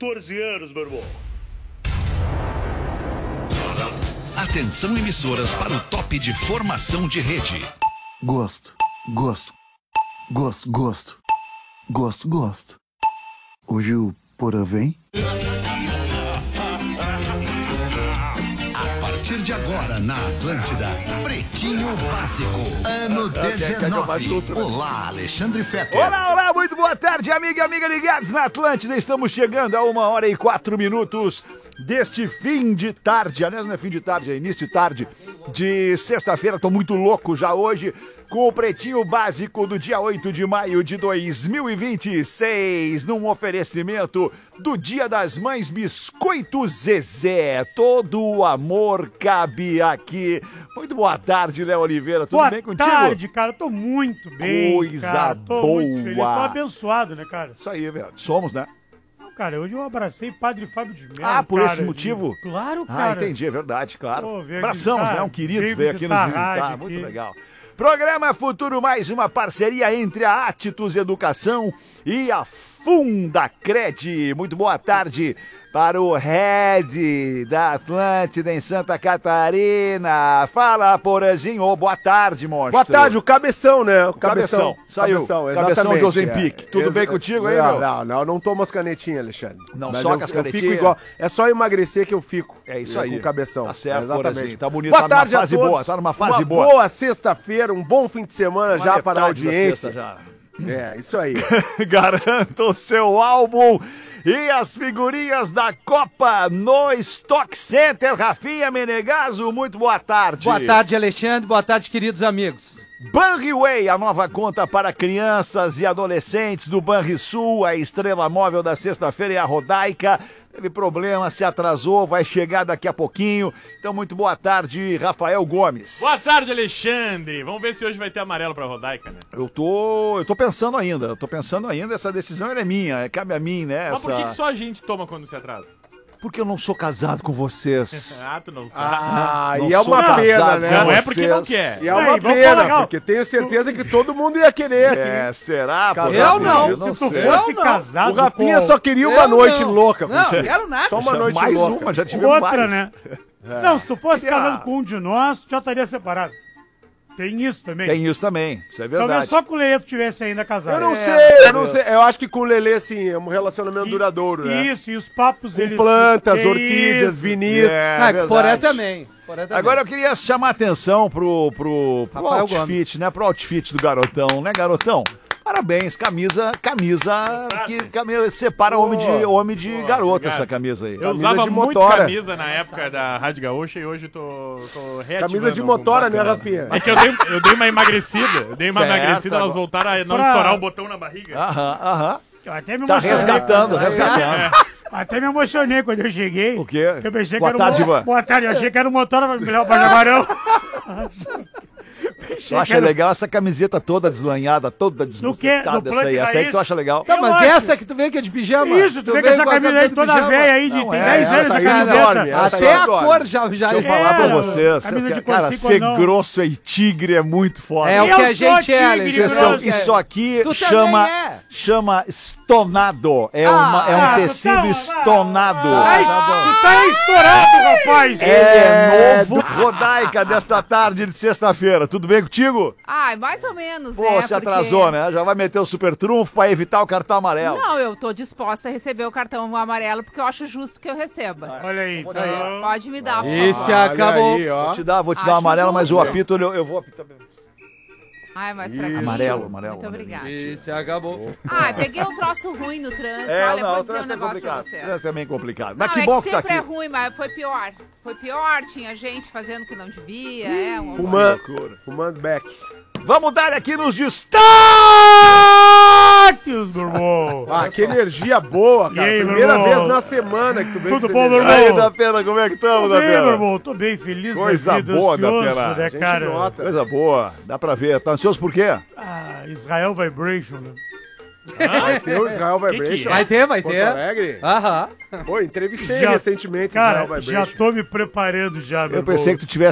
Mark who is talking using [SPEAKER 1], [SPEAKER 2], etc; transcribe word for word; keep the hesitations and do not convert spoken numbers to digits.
[SPEAKER 1] quatorze anos, meu irmão.
[SPEAKER 2] Atenção, emissoras, para o top de formação de rede.
[SPEAKER 3] Gosto, gosto, gosto, gosto, gosto, gosto. Hoje o Porã vem?
[SPEAKER 2] A partir de agora, na Atlântida, Pretinho Básico, ano dezenove. Olá, Alexandre Fetter.
[SPEAKER 4] Olá, olá, muito boa tarde, amiga e amiga ligados na Atlântida. Estamos chegando a uma hora e quatro minutos deste fim de tarde. Aliás, não é fim de tarde, é início de tarde de sexta-feira. Tô muito louco já hoje com o Pretinho Básico do dia oito de maio de dois mil e vinte e seis, num oferecimento do Dia das Mães Biscoito Zezé. Todo o amor cabe aqui. Muito boa tarde, Léo Oliveira. Tudo
[SPEAKER 5] boa
[SPEAKER 4] bem contigo?
[SPEAKER 5] Boa tarde, cara. Tô muito bem,
[SPEAKER 4] Coisa
[SPEAKER 5] cara. Tô
[SPEAKER 4] boa.
[SPEAKER 5] muito feliz. Tô abençoado, né, cara?
[SPEAKER 4] Isso aí, velho. Somos, né?
[SPEAKER 5] Cara, hoje eu abracei Padre Fábio de Mello.
[SPEAKER 4] Ah, por
[SPEAKER 5] cara,
[SPEAKER 4] esse motivo?
[SPEAKER 5] E... Claro, cara.
[SPEAKER 4] Ah, entendi, é verdade, claro.
[SPEAKER 5] Pô, veio
[SPEAKER 4] Abraçamos,
[SPEAKER 5] visitar,
[SPEAKER 4] né? Um querido
[SPEAKER 5] veio
[SPEAKER 4] veio aqui nos
[SPEAKER 5] visitar a
[SPEAKER 4] visitar.
[SPEAKER 5] rádio
[SPEAKER 4] Muito
[SPEAKER 5] aqui.
[SPEAKER 4] legal. Programa Futuro Mais, uma parceria entre a Atitus Educação e a Fundacred. Muito boa tarde para o Red da Atlântida em Santa Catarina. Fala, Porazinho. Boa tarde, monstro.
[SPEAKER 6] Boa tarde, o Cabeção, né? O
[SPEAKER 4] Cabeção. Saiu.
[SPEAKER 6] Cabeção,
[SPEAKER 4] Cabeção de
[SPEAKER 6] exatamente,
[SPEAKER 4] Ozempic.
[SPEAKER 6] é.
[SPEAKER 4] Tudo
[SPEAKER 6] Exa-
[SPEAKER 4] bem contigo aí,
[SPEAKER 6] não,
[SPEAKER 4] meu?
[SPEAKER 6] Não, não, eu não tomo as canetinhas, Alexandre.
[SPEAKER 4] Não,
[SPEAKER 6] Mas
[SPEAKER 4] só
[SPEAKER 6] eu,
[SPEAKER 4] com as
[SPEAKER 6] eu
[SPEAKER 4] canetinhas?
[SPEAKER 6] fico igual. É só emagrecer que eu fico.
[SPEAKER 4] É isso
[SPEAKER 6] né,
[SPEAKER 4] aí.
[SPEAKER 6] Com o Cabeção.
[SPEAKER 4] Tá certo,
[SPEAKER 6] exatamente.
[SPEAKER 4] Porazinho. Tá bonito,
[SPEAKER 6] Boa
[SPEAKER 4] tá numa
[SPEAKER 6] tarde
[SPEAKER 4] fase
[SPEAKER 6] a todos.
[SPEAKER 4] boa, tá numa fase
[SPEAKER 6] Uma
[SPEAKER 4] boa.
[SPEAKER 6] boa sexta-feira, um bom fim de semana
[SPEAKER 4] Uma
[SPEAKER 6] já para a
[SPEAKER 4] metade da
[SPEAKER 6] audiência.
[SPEAKER 4] sexta já.
[SPEAKER 6] É, isso aí.
[SPEAKER 4] Garanta o seu álbum e as figurinhas da Copa no Stock Center. Rafinha Menegaso, muito boa tarde.
[SPEAKER 7] Boa tarde, Alexandre. Boa tarde, queridos amigos.
[SPEAKER 4] Banriway, a nova conta para crianças e adolescentes do Banrisul. A estrela móvel da sexta-feira é a Rodaica. Teve problema, se atrasou, vai chegar daqui a pouquinho. Então, muito boa tarde, Rafael Gomes.
[SPEAKER 8] Boa tarde, Alexandre. Vamos ver se hoje vai ter amarelo pra Rodaica, né?
[SPEAKER 4] Eu tô, eu tô pensando ainda, eu tô pensando ainda, essa decisão ela é minha, é, cabe a mim, né?
[SPEAKER 8] Mas por que,
[SPEAKER 4] essa-
[SPEAKER 8] que só a gente toma quando se atrasa?
[SPEAKER 4] Porque eu não sou casado com vocês.
[SPEAKER 8] Ah, tu não sabe.
[SPEAKER 6] Ah,
[SPEAKER 4] Não
[SPEAKER 6] e é
[SPEAKER 4] sou
[SPEAKER 6] uma pena,
[SPEAKER 4] casado
[SPEAKER 6] né?
[SPEAKER 4] com
[SPEAKER 8] Não é porque não
[SPEAKER 4] vocês.
[SPEAKER 8] quer.
[SPEAKER 6] E é uma
[SPEAKER 5] Aí, vamos
[SPEAKER 6] pena,
[SPEAKER 5] falar, Gal.
[SPEAKER 6] porque tenho certeza que todo mundo ia querer aqui.
[SPEAKER 4] É, será?
[SPEAKER 6] Casado.
[SPEAKER 7] Eu não.
[SPEAKER 4] Eu não
[SPEAKER 5] Se tu
[SPEAKER 4] sei.
[SPEAKER 5] fosse
[SPEAKER 7] Eu não.
[SPEAKER 5] casado
[SPEAKER 6] O Rafinha
[SPEAKER 5] com
[SPEAKER 6] só queria uma
[SPEAKER 7] Eu
[SPEAKER 6] noite
[SPEAKER 7] não.
[SPEAKER 6] louca.
[SPEAKER 7] Não,
[SPEAKER 6] você.
[SPEAKER 7] quero nada.
[SPEAKER 6] Só uma noite
[SPEAKER 4] Mais
[SPEAKER 6] louca.
[SPEAKER 4] uma, já tivemos
[SPEAKER 5] outra,
[SPEAKER 4] várias.
[SPEAKER 5] né? Não, se tu fosse
[SPEAKER 4] Queria-
[SPEAKER 5] casado com um de nós, tu já estaria separado. Tem isso também.
[SPEAKER 4] Tem isso também, isso é
[SPEAKER 5] Talvez
[SPEAKER 4] verdade.
[SPEAKER 5] só com o Leia tu tivesse ainda casado.
[SPEAKER 6] Eu não
[SPEAKER 5] É.
[SPEAKER 6] sei, eu não sei. Eu acho que com o Lelê, sim, é um relacionamento
[SPEAKER 5] E-
[SPEAKER 6] duradouro, né?
[SPEAKER 5] Isso, e os papos,
[SPEAKER 6] Com
[SPEAKER 5] eles...
[SPEAKER 6] plantas,
[SPEAKER 5] Que
[SPEAKER 6] orquídeas,
[SPEAKER 5] isso.
[SPEAKER 6] vinis.
[SPEAKER 4] É,
[SPEAKER 7] Ah,
[SPEAKER 4] verdade.
[SPEAKER 7] Poré também. Poré também.
[SPEAKER 4] Agora eu queria chamar a atenção pro, pro, pro
[SPEAKER 7] Rafael
[SPEAKER 4] outfit, né? Pro outfit do garotão, né, garotão? Parabéns, camisa, camisa que camisa, separa homem de, homem de garota,
[SPEAKER 8] obrigado.
[SPEAKER 4] essa camisa aí.
[SPEAKER 8] Eu
[SPEAKER 6] Camisa
[SPEAKER 8] usava
[SPEAKER 6] de
[SPEAKER 8] muito
[SPEAKER 6] motora.
[SPEAKER 8] camisa na época da Rádio Gaúcha e hoje tô, tô reativando.
[SPEAKER 6] Camisa de
[SPEAKER 8] algum
[SPEAKER 6] motora, né,
[SPEAKER 8] bacana.
[SPEAKER 6] Rafinha?
[SPEAKER 8] É que eu dei, eu dei uma emagrecida. Eu dei uma
[SPEAKER 4] Certo,
[SPEAKER 8] emagrecida, elas
[SPEAKER 4] agora.
[SPEAKER 8] voltaram a não
[SPEAKER 5] Pra-
[SPEAKER 8] estourar o botão na barriga.
[SPEAKER 4] Aham, aham.
[SPEAKER 5] Eu até me
[SPEAKER 4] Tá
[SPEAKER 5] emocionei.
[SPEAKER 4] resgatando, resgatando.
[SPEAKER 5] Até me emocionei quando eu cheguei.
[SPEAKER 4] O quê?
[SPEAKER 5] Eu pensei
[SPEAKER 4] Boa
[SPEAKER 5] que
[SPEAKER 4] tarde,
[SPEAKER 5] era um...
[SPEAKER 4] Ivan.
[SPEAKER 5] Boa tarde, eu achei que era um motor pra me levar pra Jaguarão.
[SPEAKER 4] Tu acha legal essa camiseta toda deslanhada, toda desmontada,
[SPEAKER 5] Do
[SPEAKER 4] essa aí?
[SPEAKER 5] Plug
[SPEAKER 4] Essa aí que tu
[SPEAKER 5] Raiz?
[SPEAKER 4] acha legal?
[SPEAKER 7] Tá,
[SPEAKER 5] Eu
[SPEAKER 7] mas
[SPEAKER 5] acho.
[SPEAKER 7] essa que tu veio que é de pijama?
[SPEAKER 5] Isso, tu vê com
[SPEAKER 7] veio
[SPEAKER 5] essa
[SPEAKER 7] com a
[SPEAKER 5] camisa aí
[SPEAKER 7] do
[SPEAKER 5] toda
[SPEAKER 7] pijama?
[SPEAKER 5] velha aí, de
[SPEAKER 4] Não,
[SPEAKER 5] tem
[SPEAKER 4] é,
[SPEAKER 5] dez anos
[SPEAKER 4] essa
[SPEAKER 5] essa
[SPEAKER 4] aí
[SPEAKER 5] camiseta.
[SPEAKER 6] dorme, essa
[SPEAKER 7] Até
[SPEAKER 6] aí
[SPEAKER 7] a
[SPEAKER 6] dorme.
[SPEAKER 7] cor já, já
[SPEAKER 4] Deixa eu
[SPEAKER 5] É,
[SPEAKER 4] falar pra
[SPEAKER 5] o-
[SPEAKER 4] vocês,
[SPEAKER 5] camisa de
[SPEAKER 4] cara,
[SPEAKER 5] corcinho,
[SPEAKER 4] ser
[SPEAKER 5] não.
[SPEAKER 4] grosso e tigre é muito foda.
[SPEAKER 7] É o
[SPEAKER 5] Eu
[SPEAKER 7] que a
[SPEAKER 5] sou
[SPEAKER 7] gente
[SPEAKER 5] tigre,
[SPEAKER 7] é, Alexandre.
[SPEAKER 4] Vocês são-
[SPEAKER 5] grosso.
[SPEAKER 4] isso aqui
[SPEAKER 7] Tu
[SPEAKER 4] chama,
[SPEAKER 7] também é.
[SPEAKER 4] chama estonado. É, uma, é um
[SPEAKER 5] Ah, tu
[SPEAKER 4] tecido
[SPEAKER 5] tá-
[SPEAKER 4] estonado.
[SPEAKER 5] Ai, tu tá estourado, rapaz.
[SPEAKER 4] Ele é novo. Rodaica desta tarde de sexta-feira. Tudo bem contigo?
[SPEAKER 9] Ai, mais ou menos,
[SPEAKER 4] Pô,
[SPEAKER 9] né?
[SPEAKER 4] se atrasou, né? Já vai meter o super trunfo pra evitar o cartão amarelo.
[SPEAKER 9] Não, eu tô disposta a receber o cartão amarelo porque eu acho justo que eu receba.
[SPEAKER 5] Olha aí. então.
[SPEAKER 9] Pode me dar, por
[SPEAKER 7] Esse
[SPEAKER 9] favor.
[SPEAKER 7] acabou.
[SPEAKER 6] Aí, ó.
[SPEAKER 4] Vou te dar, vou te
[SPEAKER 9] Acho
[SPEAKER 4] dar amarelo, mas o
[SPEAKER 9] justo.
[SPEAKER 4] apito eu, eu vou apitar.
[SPEAKER 9] Ai, mais fraquinho.
[SPEAKER 4] Amarelo, amarelo,
[SPEAKER 9] Muito
[SPEAKER 4] amarelo.
[SPEAKER 9] obrigada.
[SPEAKER 7] Esse acabou.
[SPEAKER 9] Ai, peguei um troço ruim no trânsito.
[SPEAKER 4] É,
[SPEAKER 9] Olha,
[SPEAKER 4] não,
[SPEAKER 9] vou
[SPEAKER 4] o
[SPEAKER 9] dizer um
[SPEAKER 4] trânsito é
[SPEAKER 9] negócio pra
[SPEAKER 4] complicado. O
[SPEAKER 9] você.
[SPEAKER 4] trânsito é bem complicado.
[SPEAKER 9] Não,
[SPEAKER 4] Mas que
[SPEAKER 9] é
[SPEAKER 4] bom
[SPEAKER 9] que
[SPEAKER 4] que tá
[SPEAKER 9] sempre
[SPEAKER 4] aqui.
[SPEAKER 9] é ruim, mas foi pior. Foi pior, tinha gente fazendo o que não devia, é um...
[SPEAKER 6] Fumando,
[SPEAKER 4] loucura.
[SPEAKER 6] fumando back.
[SPEAKER 4] Vamos dar aqui nos destaques!
[SPEAKER 5] Deus, meu irmão.
[SPEAKER 6] Ah, que energia boa, cara.
[SPEAKER 5] E aí, meu
[SPEAKER 6] Primeira
[SPEAKER 5] irmão?
[SPEAKER 6] vez na semana que tu veio
[SPEAKER 5] Tudo
[SPEAKER 6] com
[SPEAKER 5] bom,
[SPEAKER 6] essa
[SPEAKER 5] meu
[SPEAKER 6] energia.
[SPEAKER 5] irmão?
[SPEAKER 4] Aí, da pena, como é que estamos,
[SPEAKER 5] Tô
[SPEAKER 4] da
[SPEAKER 5] bem, meu
[SPEAKER 4] pena?
[SPEAKER 5] irmão. Tô bem feliz
[SPEAKER 4] Coisa
[SPEAKER 5] da vida,
[SPEAKER 4] boa, da
[SPEAKER 5] ansioso,
[SPEAKER 4] pena.
[SPEAKER 5] né,
[SPEAKER 6] A gente
[SPEAKER 5] cara?
[SPEAKER 6] nota.
[SPEAKER 4] Coisa boa, dá pra ver. Tá ansioso por quê?
[SPEAKER 5] Ah, Israel Vibration, né?
[SPEAKER 6] Vai ter o Israel Vibration.
[SPEAKER 7] Vai ter, vai
[SPEAKER 6] Porto
[SPEAKER 7] ter.
[SPEAKER 6] Alegre?
[SPEAKER 7] Aham.
[SPEAKER 6] Pô, entrevistei
[SPEAKER 5] Já-
[SPEAKER 6] recentemente
[SPEAKER 5] Cara,
[SPEAKER 6] Israel
[SPEAKER 5] já
[SPEAKER 6] Vibration.
[SPEAKER 5] tô me preparando já, meu
[SPEAKER 4] Eu pensei
[SPEAKER 5] irmão.
[SPEAKER 4] que tu tivesse